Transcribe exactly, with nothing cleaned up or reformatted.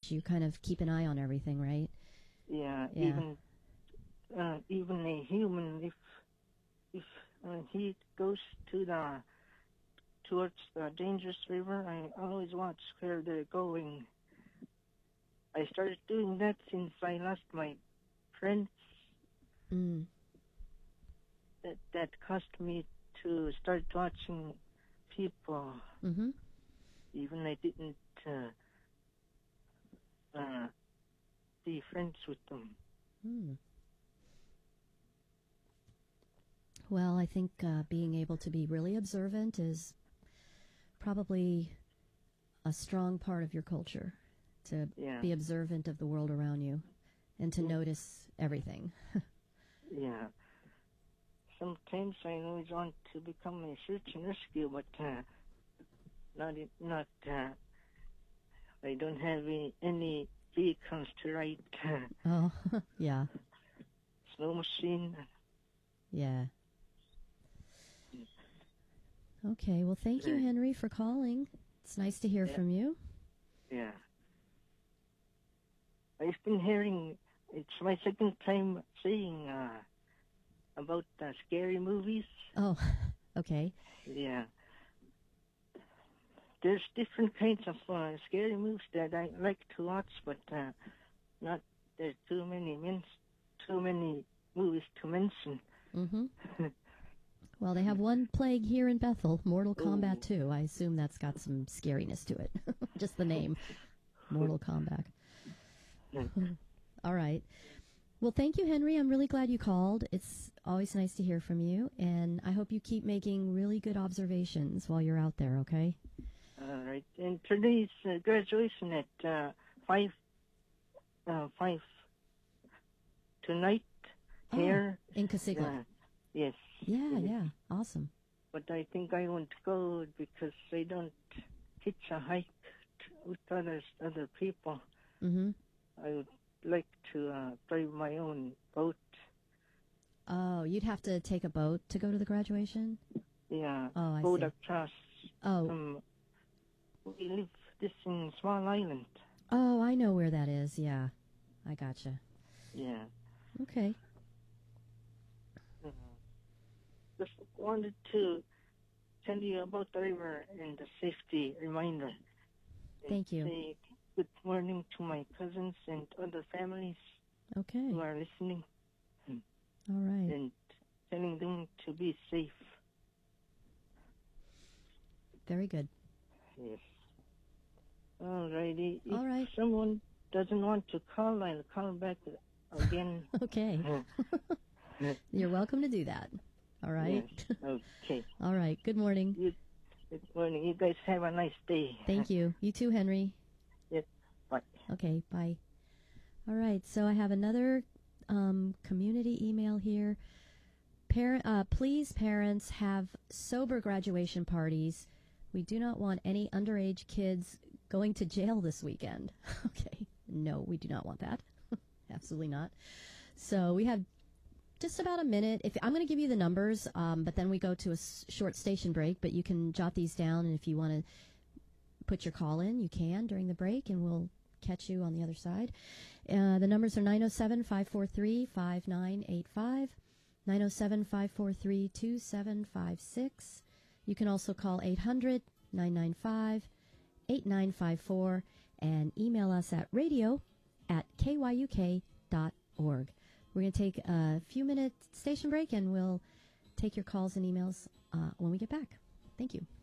church, you kind of keep an eye on everything, right? Yeah, Yeah. even uh, even a human, if if uh, he goes to the towards the dangerous river, I always watch where they're going. I started doing that since I lost my friends. Mm. That that caused me to start watching people. Mm-hmm. Even I didn't uh, uh, be friends with them. Mm. Well, I think uh, being able to be really observant is probably a strong part of your culture, to Yeah. be observant of the world around you and to Yeah. notice everything. Yeah. Sometimes I always want to become a search and rescue, but uh, not in- not. Uh, I don't have any, any vehicles to ride. Oh, yeah, Snow machine. yeah. Okay, well, thank you, Henry, for calling. It's nice to hear Yeah. from you. Yeah. I've been hearing, it's my second time seeing uh, about uh, scary movies. Oh, okay. Yeah. There's different kinds of uh, scary movies that I like to watch, but uh, not there's too many min- too many movies to mention. Mm-hmm. Well, they have one playing here in Bethel, Mortal Kombat Ooh. two. I assume that's got some scariness to it. Just the name, Mortal Kombat. All right. Well, thank you, Henry. I'm really glad you called. It's always nice to hear from you, and I hope you keep making really good observations while you're out there, okay? All right. And today's uh, graduation at uh, five, uh, five tonight here. Oh, in Casigla. Uh, yes. Yeah, yes. yeah. Awesome. But I think I won't go because I don't hitch a hike with others, other people. Mm-hmm. I would like to uh, drive my own boat. Oh, you'd have to take a boat to go to the graduation? Yeah. Oh, I boat see. across. Oh. Um, we live this in small island. Oh, I know where that is. Yeah, I gotcha. Yeah. Okay. Uh, just wanted to tell you about the river and the safety reminder. Thank you. Say good morning to my cousins and other families Okay. who are listening. All right. And telling them to be safe. Very good. Yes. All righty. If All right. someone doesn't want to call, I'll call back again. Okay. You're welcome to do that. All right? Yes. Okay. All right. Good morning. You, good morning. You guys have a nice day. Thank you. You too, Henry. Yep. Bye. Okay. Bye. All right. So I have another um, community email here. Parent, uh, please, parents, have sober graduation parties. We do not want any underage kids going to jail this weekend. Okay. No, we do not want that. Absolutely not. So we have just about a minute. If I'm going to give you the numbers, um, but then we go to a s- short station break, but you can jot these down, and if you want to put your call in, you can during the break, and we'll catch you on the other side. Uh, the numbers are nine oh seven, five four three, five nine eight five, nine oh seven, five four three, two seven five six. You can also call eight hundred, nine nine five, eight nine five four and email us at radio at k y u k dot org. We're going to take a few minute station break, and we'll take your calls and emails uh, when we get back. Thank you.